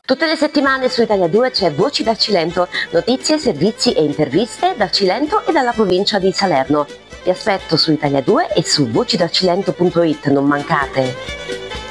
Tutte le settimane su Italia 2 c'è Voci dal Cilento, notizie, servizi e interviste dal Cilento e dalla provincia di Salerno. Vi aspetto su Italia 2 e su vocidalcilento.it, non mancate!